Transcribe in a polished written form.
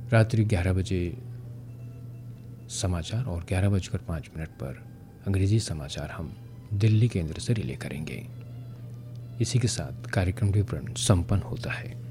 रात्रि 11 बजे समाचार और 11:05 पर अंग्रेजी समाचार हम दिल्ली केंद्र से रिले करेंगे। इसी के साथ कार्यक्रम विवरण संपन्न होता है।